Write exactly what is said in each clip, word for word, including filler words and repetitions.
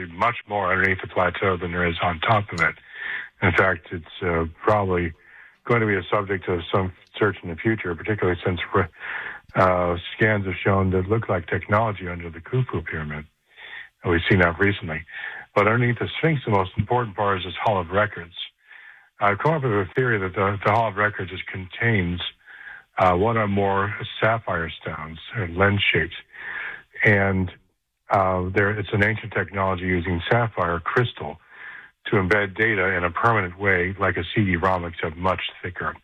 actually much more underneath the plateau than there is on top of it. In fact, it's uh, probably going to be a subject of some search in the future, particularly since uh, scans have shown that look like technology under the Khufu pyramid. And we've seen that recently. But underneath the Sphinx, the most important part is this Hall of Records. I've come up with a theory that the, the Hall of Records just contains uh, one or more sapphire stones, or lens-shaped. And uh, there, it's an ancient technology using sapphire crystal to embed data in a permanent way, like a C D ROM, except much thicker.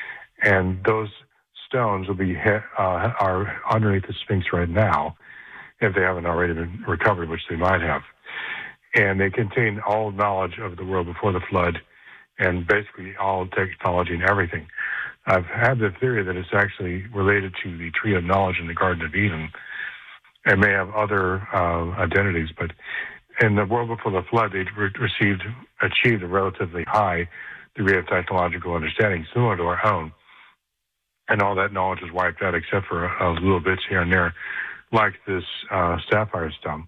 And those stones will be uh, are underneath the Sphinx right now, if they haven't already been recovered, which they might have. And they contain all knowledge of the world before the flood, and basically all technology and everything. I've had the theory that it's actually related to the tree of knowledge in the Garden of Eden. It may have other uh, identities, but in the world before the flood, they re- received, achieved a relatively high degree of technological understanding, similar to our own. And all that knowledge is wiped out except for uh, little bits here and there, like this uh, sapphire stone.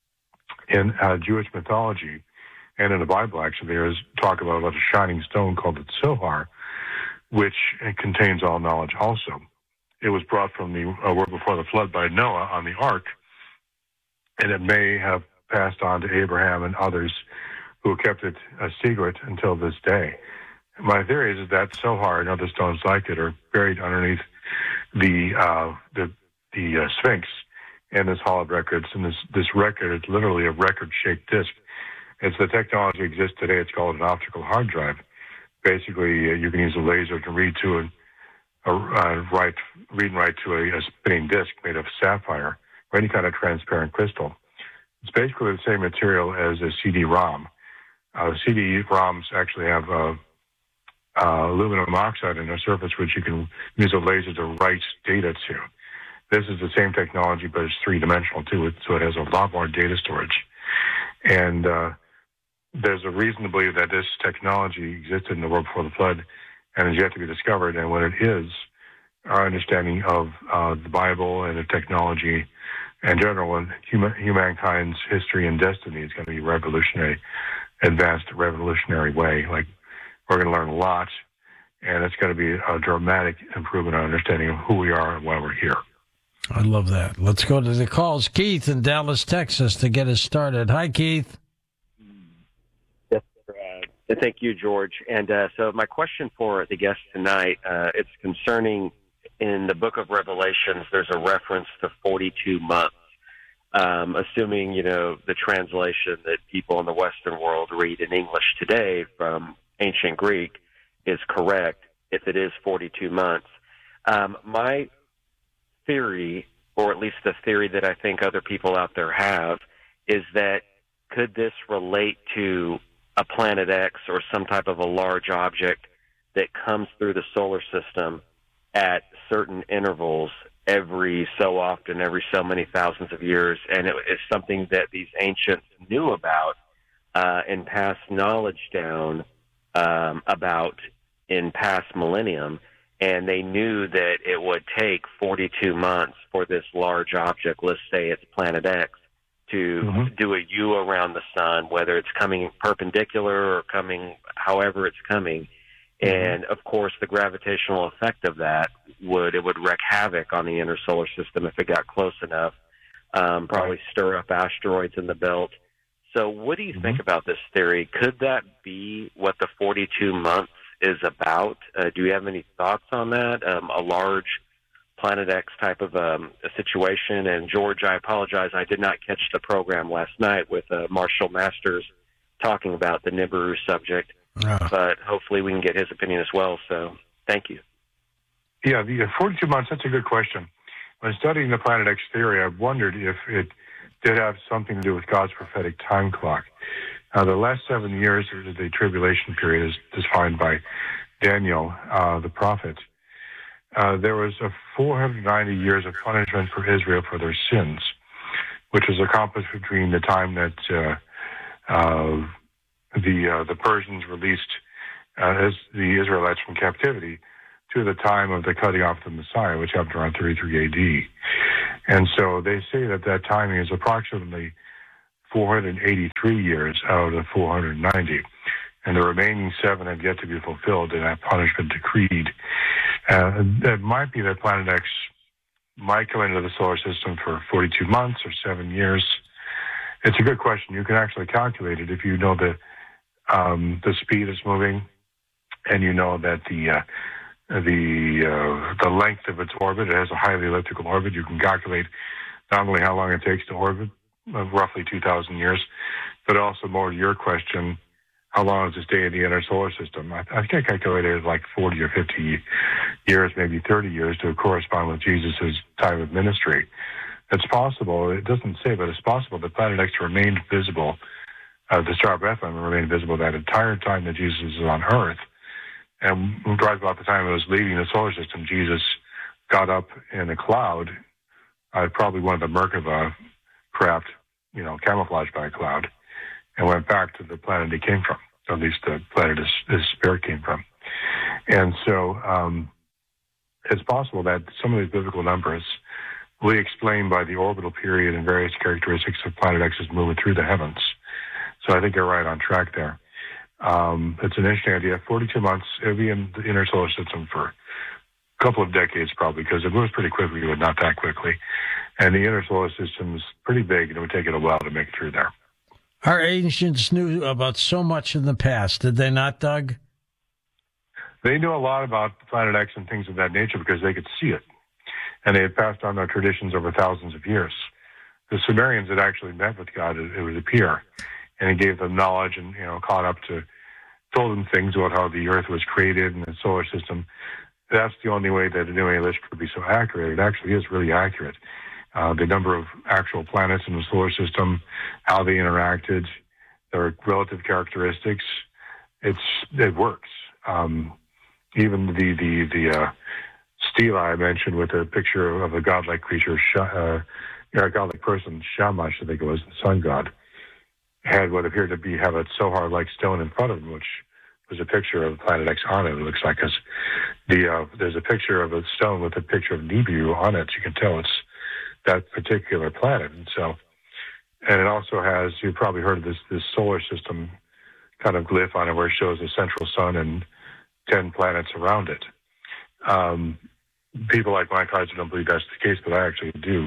In uh, Jewish mythology, and in the Bible, actually, there is talk about a shining stone called the Tzohar, which contains all knowledge also. It was brought from the uh, world before the flood by Noah on the ark, and it may have passed on to Abraham and others who kept it a secret until this day. My theory is that Tzohar and other stones like it are buried underneath the uh, the, the uh, Sphinx and this Hall of Records, and this, this record is literally a record-shaped disc. It's the technology that exists today. It's called an optical hard drive. Basically, uh, you can use a laser to read to a, a uh, write, read and write to a, a spinning disc made of sapphire or any kind of transparent crystal. It's basically the same material as a C D ROM. Uh, C D ROMs actually have uh, uh, aluminum oxide in their surface, which you can use a laser to write data to. This is the same technology, but it's three-dimensional too, so it has a lot more data storage. And uh, there's a reason to believe that this technology existed in the world before the flood and is yet to be discovered. And when it is, our understanding of uh, the Bible and the technology in general and human, humankind's history and destiny is going to be revolutionary, advanced, revolutionary way. Like, we're going to learn a lot, and it's going to be a dramatic improvement in our understanding of who we are and why we're here. I love that. Let's go to the calls. Keith in Dallas, Texas, to get us started. Hi, Keith. Yes, uh, thank you, George. And uh, so my question for the guest tonight, uh, it's concerning in the book of Revelations, there's a reference to forty-two months. Um, assuming, you know, the translation that people in the Western world read in English today from ancient Greek is correct, if it is forty-two months. Um, my theory, or at least the theory that I think other people out there have, is that could this relate to a Planet X or some type of a large object that comes through the solar system at certain intervals every so often, every so many thousands of years, and it is something that these ancients knew about uh, and passed knowledge down um, about in past millennium. And they knew that it would take forty-two months for this large object, let's say it's Planet X, to mm-hmm. do a U around the sun, whether it's coming perpendicular or coming however it's coming. Mm-hmm. And, of course, the gravitational effect of that would, it would wreak havoc on the inner solar system if it got close enough, um, probably right. stir up asteroids in the belt. So what do you mm-hmm. think about this theory? Could that be what the forty-two months is about? Uh, do you have any thoughts on that? Um, a large Planet X type of um, a situation. And George, I apologize, I did not catch the program last night with uh, Marshall Masters talking about the Nibiru subject, uh. but hopefully we can get his opinion as well. So thank you. Yeah, the forty-two months, that's a good question. When studying the Planet X theory, I wondered if it did have something to do with God's prophetic time clock. Uh, the last seven years of the tribulation period is defined by Daniel, uh, the prophet. Uh, there was a four hundred ninety years of punishment for Israel for their sins, which was accomplished between the time that uh, uh, the uh, the Persians released uh, as the Israelites from captivity to the time of the cutting off the Messiah, which happened around thirty-three A D. And so they say that that timing is approximately four hundred eighty-three years out of the four hundred ninety. And the remaining seven have yet to be fulfilled and that punishment decreed. Uh, it might be that Planet X might come into the solar system for forty-two months or seven years. It's a good question. You can actually calculate it if you know the um, the speed it's moving, and you know that the uh, the uh, the length of its orbit. It has a highly elliptical orbit. You can calculate not only how long it takes to orbit, uh, roughly two thousand years, but also more to your question, how long does it stay in the inner solar system? I, I think I calculated it like forty or fifty years, maybe thirty years, to correspond with Jesus' time of ministry. It's possible, it doesn't say, but it's possible that Planet X remained visible, uh, the star of Bethlehem remained visible that entire time that Jesus is on Earth. And right about the time it was leaving the solar system, Jesus got up in a cloud, uh, probably one of the Merkava craft, you know, camouflaged by a cloud, and went back to the planet he came from, or at least the planet his, his spirit came from. And so um, it's possible that some of these biblical numbers will be explained by the orbital period and various characteristics of Planet X's movement through the heavens. So I think you're right on track there. Um, it's an interesting idea. forty-two months, it'll be in the inner solar system for a couple of decades probably, because it moves pretty quickly, but not that quickly. And the inner solar system is pretty big, and it would take it a while to make it through there. Our ancients knew about so much in the past, did they not, Doug? They knew a lot about Planet X and things of that nature because they could see it. And they had passed on their traditions over thousands of years. The Sumerians had actually met with God, it would appear, and he gave them knowledge and, you know, caught up to, told them things about how the Earth was created and the solar system. That's the only way that a New English could be so accurate. It actually is really accurate. Uh, the number of actual planets in the solar system, how they interacted, their relative characteristics, it's it works. Um, even the the the uh, stela I mentioned with a picture of a godlike creature, uh, a godlike person, Shamash, I think it was, the sun god, had what appeared to be have a Zohar-like stone in front of him, which was a picture of Planet X on it. It looks like because the uh, there's a picture of a stone with a picture of Nibiru on it. So you can tell it's that particular planet. And so, and it also has, you've probably heard of this, this solar system kind of glyph on it where it shows the central sun and ten planets around it. Um, people like Mike Heiser don't believe that's the case, but I actually do.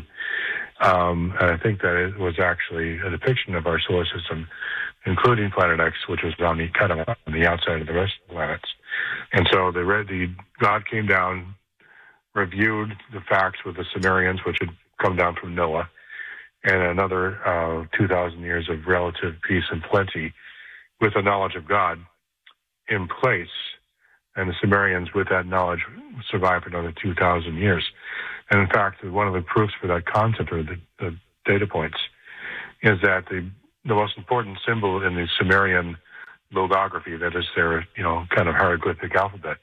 Um, and I think that it was actually a depiction of our solar system, including Planet X, which was on the kind of on the outside of the rest of the planets. And so the, the God came down, reviewed the facts with the Sumerians, which had come down from Noah, and another uh, two thousand years of relative peace and plenty with the knowledge of God in place. And the Sumerians, with that knowledge, survived for another two thousand years. And in fact, one of the proofs for that concept, or the, the data points, is that the, the most important symbol in the Sumerian logography, that is their, you know, kind of hieroglyphic alphabet,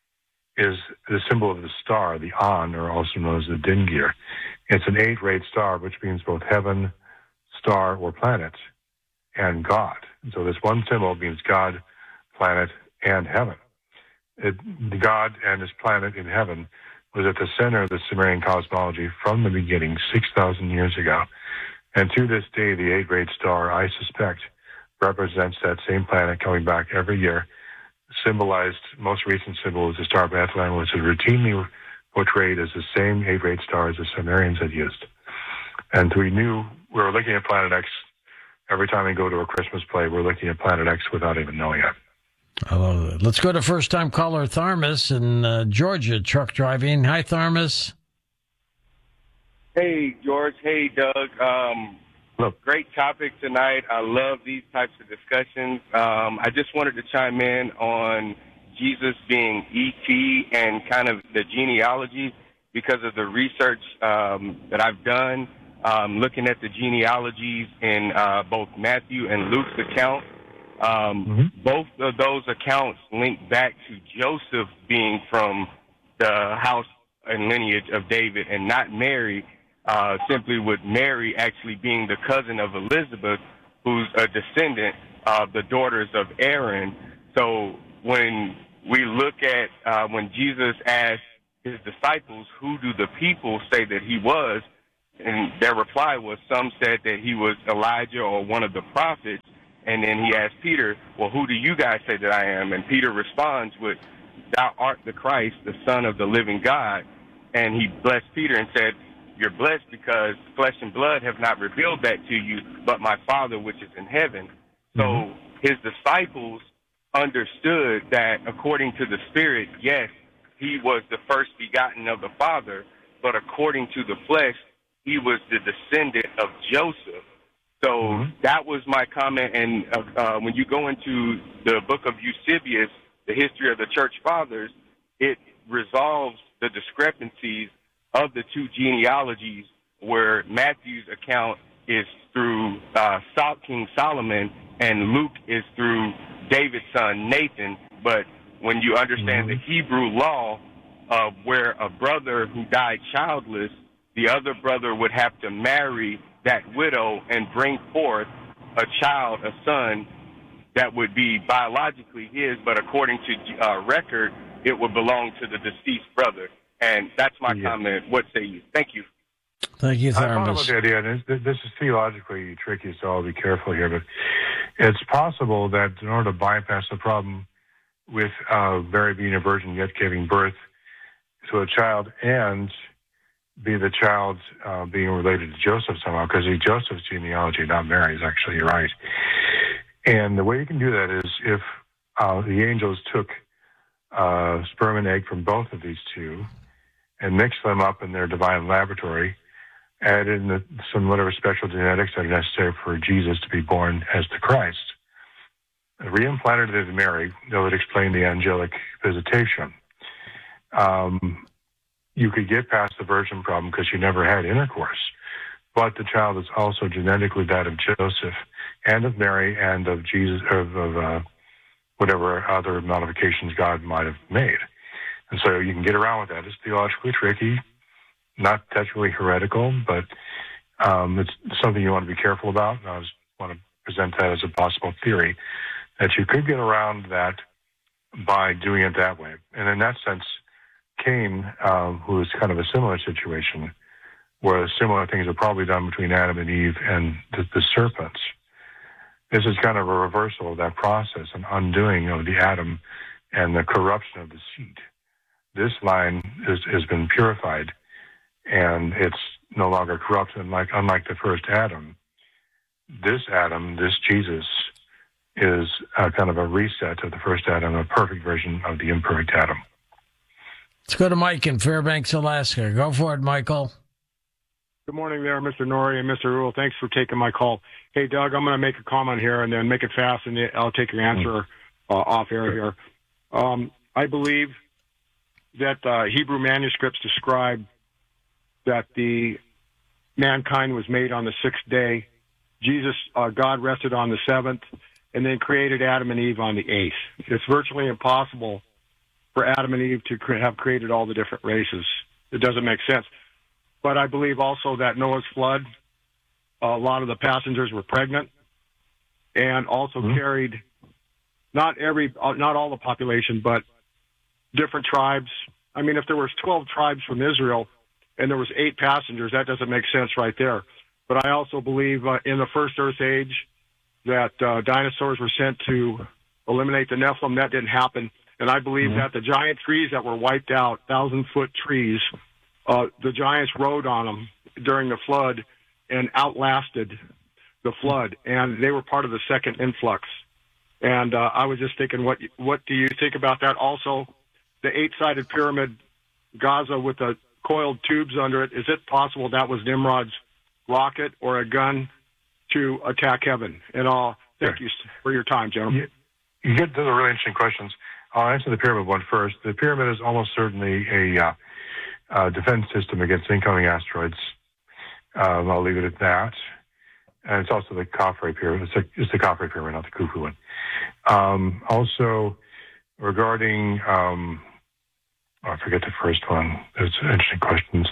is the symbol of the star, the An, or also known as the Dingir. It's an eight-rayed star, which means both heaven, star, or planet, and God. And so this one symbol means God, planet, and heaven. It, the God and his planet in heaven was at the center of the Sumerian cosmology from the beginning, six thousand years ago. And to this day, the eight-rayed star, I suspect, represents that same planet coming back every year. Symbolized, most recent symbol is the Star of Bethlehem, which is routinely portrayed as the same eight-rayed star as the Sumerians had used. And we knew we were looking at Planet X every time we go to a Christmas play. We're looking at Planet X without even knowing it. I love it. Let's go to first-time caller Tharmas in uh, Georgia, truck driving. Hi, Tharmas. Hey, George. Hey, Doug. Um, Look. Great topic tonight. I love these types of discussions. Um, I just wanted to chime in on Jesus being E T and kind of the genealogy because of the research um, that I've done, um, looking at the genealogies in uh, both Matthew and Luke's account. Um, mm-hmm. Both of those accounts link back to Joseph being from the house and lineage of David and not Mary, uh, simply with Mary actually being the cousin of Elizabeth, who's a descendant of the daughters of Aaron. So when we look at uh, when Jesus asked his disciples, who do the people say that he was? And their reply was, some said that he was Elijah or one of the prophets. And then he asked Peter, well, who do you guys say that I am? And Peter responds with, thou art the Christ, the Son of the living God. And he blessed Peter and said, you're blessed because flesh and blood have not revealed that to you, but my Father which is in heaven. So mm-hmm. his disciples understood that according to the Spirit, yes, he was the first begotten of the Father, but according to the flesh, he was the descendant of Joseph. So mm-hmm. that was my comment. And uh, uh, when you go into the book of Eusebius, the history of the church fathers, it resolves the discrepancies of the two genealogies, where Matthew's account is through uh, King Solomon and Luke is through David's son Nathan. But when you understand mm-hmm. the Hebrew law, uh, where a brother who died childless, the other brother would have to marry that widow and bring forth a child, a son, that would be biologically his, but according to uh, record, it would belong to the deceased brother. And that's my yeah. comment. What say you? Thank you. Thank you, I thought about Tharmas. the idea, and this, this is theologically tricky, so I'll be careful here, but it's possible that in order to bypass the problem with uh, Mary being a virgin yet giving birth to a child and be the child uh, being related to Joseph somehow, because Joseph's genealogy, not Mary's, actually, you're right. And the way you can do that is if uh, the angels took uh, sperm and egg from both of these two and mixed them up in their divine laboratory, added in the, some whatever special genetics that are necessary for Jesus to be born as the Christ, reimplanted it in Mary, that would explain the angelic visitation. Um, you could get past the virgin problem because she never had intercourse, but the child is also genetically that of Joseph and of Mary and of Jesus, of, of uh, whatever other modifications God might have made. And so you can get around with that. It's theologically tricky, not technically heretical, but um, it's something you want to be careful about. And I just want to present that as a possible theory, that you could get around that by doing it that way. And in that sense, Cain, um, who is kind of a similar situation, where similar things are probably done between Adam and Eve and the, the serpents. This is kind of a reversal of that process, an undoing of the Adam and the corruption of the seed. This line is, has been purified, and it's no longer corrupt. And like, unlike the first Adam, this Adam, this Jesus, is a kind of a reset of the first Adam, a perfect version of the imperfect Adam. Let's go to Mike in Fairbanks, Alaska. Go for it, Michael. Good morning there, Mister Norrie and Mister Rule. Thanks for taking my call. Hey, Doug, I'm going to make a comment here and then make it fast, and I'll take your answer uh, off air here. Um, I believe that uh, Hebrew manuscripts describe that the mankind was made on the sixth day. Jesus, uh, God rested on the seventh, and then created Adam and Eve on the eighth. It's virtually impossible for Adam and Eve to have created all the different races. It doesn't make sense. But I believe also that Noah's flood, a lot of the passengers were pregnant, and also mm-hmm. carried not every, not all the population, but different tribes. I mean, if there was twelve tribes from Israel and there was eight passengers, that doesn't make sense right there. But I also believe uh, in the first Earth age that uh, dinosaurs were sent to eliminate the Nephilim. That didn't happen. And I believe mm-hmm. that the giant trees that were wiped out, thousand-foot trees, uh, the giants rode on them during the flood and outlasted the flood. And they were part of the second influx. And uh, I was just thinking, what what do you think about that? Also, the eight-sided pyramid, Gaza with the coiled tubes under it, is it possible that was Nimrod's rocket or a gun to attack heaven? And all. Thank sure. you for your time, gentlemen. You, you get to the really interesting questions. I'll answer the pyramid one first. The pyramid is almost certainly a uh, uh, defense system against incoming asteroids. Um, I'll leave it at that. And it's also the Khafre pyramid. It's, a, it's the Khafre pyramid, not the Khufu one. Um, also, regarding, um, oh, I forget the first one. There's interesting questions.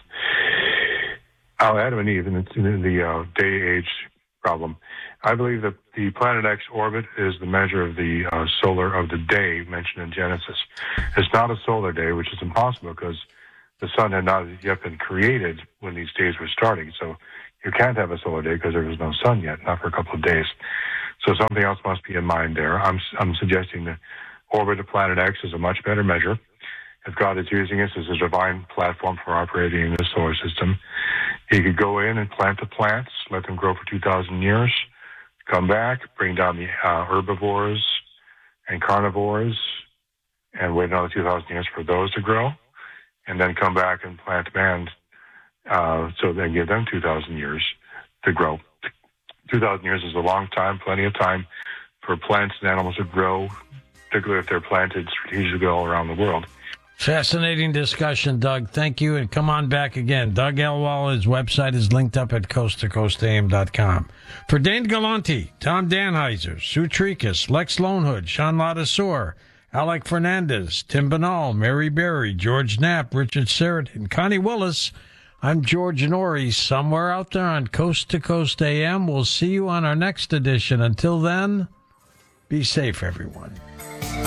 Oh, Adam and Eve, and it's in the uh, day-age problem. I believe that the Planet X orbit is the measure of the uh, solar of the day mentioned in Genesis. It's not a solar day, which is impossible because the sun had not yet been created when these days were starting. So you can't have a solar day because there was no sun yet, not for a couple of days. So something else must be in mind there. I'm I'm suggesting the orbit of planet X is a much better measure. If God is using us as a divine platform for operating in the solar system, he could go in and plant the plants, let them grow for two thousand years, come back, bring down the uh, herbivores and carnivores, and wait another two thousand years for those to grow, and then come back and plant man, uh, so then give them two thousand years to grow. two thousand years is a long time, plenty of time for plants and animals to grow, particularly if they're planted strategically all around the world. Fascinating discussion, Doug. Thank you, and come on back again. Doug Elwell, his website is linked up at coast to coast a m dot com. For Dane Galanti, Tom Danheiser, Sue Tricus, Lex Lonehood, Sean Ladasor, Alec Fernandez, Tim Banal, Mary Berry, George Knapp, Richard Sheridan, Connie Willis, I'm George Norrie, somewhere out there on Coast to Coast A M. We'll see you on our next edition. Until then, be safe, everyone.